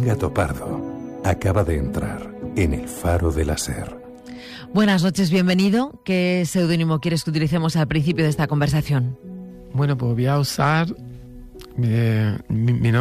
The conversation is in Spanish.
Gato Pardo acaba de entrar en el Faro de la SER. Buenas noches, bienvenido. ¿Qué seudónimo quieres que utilicemos al principio de esta conversación? Bueno, pues voy a usar mi nombre